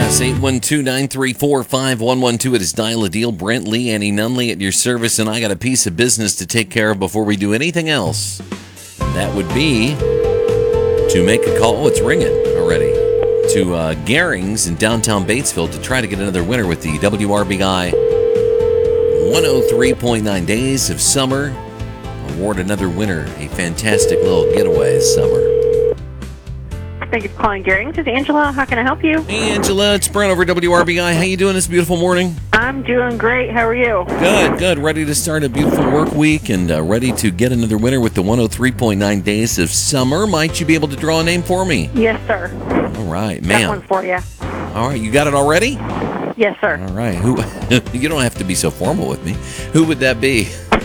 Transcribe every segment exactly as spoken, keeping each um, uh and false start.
It's eight one two, nine three four, five one one two. It is Dial a Deal. Brent Lee, Annie Nunley at your service, and I got a piece of business to take care of before we do anything else. That would be to make a call. Oh, it's ringing already. To uh, Garings in downtown Batesville to try to get another winner with the W R B I one oh three point nine Days of Summer. Award another winner a fantastic little getaway this summer. Thank you for calling Garings. This is Angela. How can I help you? Hey, Angela. It's Brent over at W R B I. How you doing this beautiful morning? I'm doing great. How are you? Good, good. Ready to start a beautiful work week and uh, ready to get another winner with the one oh three point nine Days of Summer. Might you be able to draw a name for me? Yes, sir. All right, That ma'am. one's for you. All right, you got it already? Yes, sir. All right. Who? You don't have to be so formal with me. Who would that be?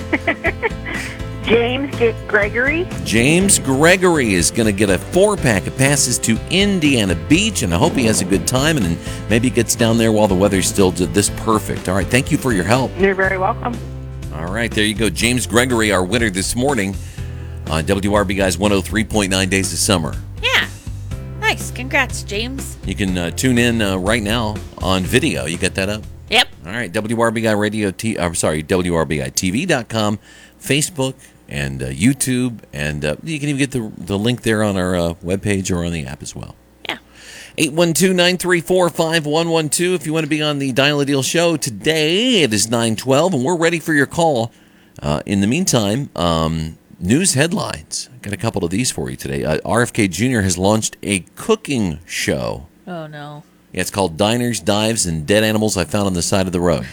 James G- Gregory. James Gregory is going to get a four-pack of passes to Indiana Beach, and I hope he has a good time and maybe gets down there while the weather's still this perfect. All right, thank you for your help. You're very welcome. All right, there you go. James Gregory, our winner this morning on W R B I's one oh three point nine Days of Summer. Yeah. Nice. Congrats, James. You can uh, tune in uh, right now on video. You got that up? Yep. All right, W R B I Radio, T- I'm sorry, W R B I T V dot com, Facebook, and uh, YouTube, and uh, you can even get the the link there on our uh, webpage or on the app as well. Yeah. eight one two, nine three four, five one one two if you want to be on the Dial a Deal show today. It is nine twelve, and we're ready for your call. Uh, in the meantime, um, news headlines. I got a couple of these for you today. Uh, R F K Junior has launched a cooking show. Oh, no. Yeah, it's called Diners, Dives, and Dead Animals I Found on the Side of the Road.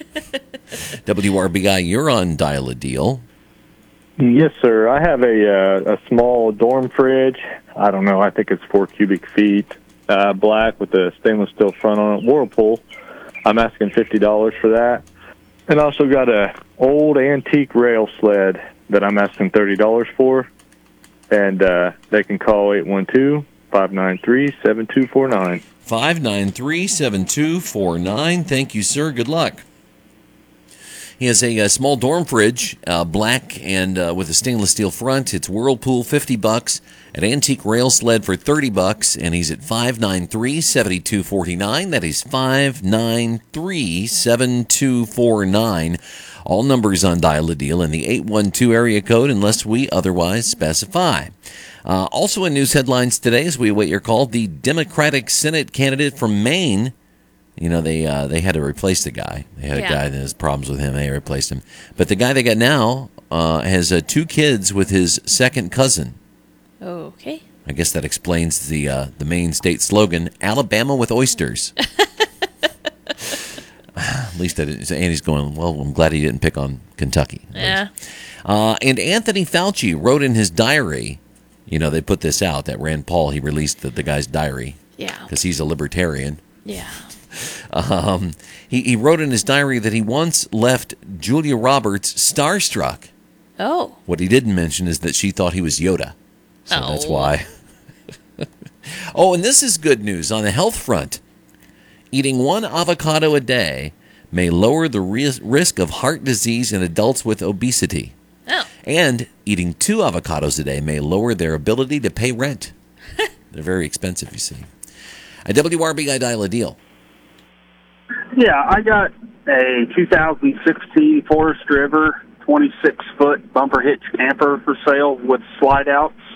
W R B I, you're on Dial a Deal. Yes, sir. I have a uh, a small dorm fridge. I don't know. I think it's four cubic feet, uh, black with a stainless steel front on it. Whirlpool. I'm asking fifty dollars for that. And I also got a old antique rail sled that I'm asking thirty dollars for. And uh, they can call eight one two, five nine three, seven two four nine. five nine three, seven two four nine. Thank you, sir. Good luck. He has a, a small dorm fridge, uh, black and uh, with a stainless steel front. It's Whirlpool, fifty bucks. An antique rail sled for thirty bucks, and he's at five nine three, seven two four nine. That is five nine three, seven two four nine. All numbers on Dial a Deal in the eight one two area code unless we otherwise specify. Uh, also in news headlines today, as we await your call, the Democratic Senate candidate from Maine. You know, they uh, they had to replace the guy. They had a Yeah. guy that has problems with him. They replaced him. But the guy they got now uh, has uh, two kids with his second cousin. Okay. I guess that explains the uh, the Maine state slogan, Alabama with oysters. At least I didn't. Andy's going, well, I'm glad he didn't pick on Kentucky. Yeah. Uh, and Anthony Fauci wrote in his diary, you know, they put this out, that Rand Paul, he released the, the guy's diary. Yeah. Because he's a libertarian. Yeah. Um, he, he wrote in his diary that he once left Julia Roberts starstruck. Oh. What he didn't mention is that she thought he was Yoda. So Oh. that's why. Oh, and this is good news on the health front. Eating one avocado a day may lower the ris- risk of heart disease in adults with obesity. Oh. And eating two avocados a day may lower their ability to pay rent. They're very expensive, you see. A W R B I Dial a Deal. Yeah, I got a two thousand sixteen Forest River twenty-six foot bumper hitch camper for sale with slide outs.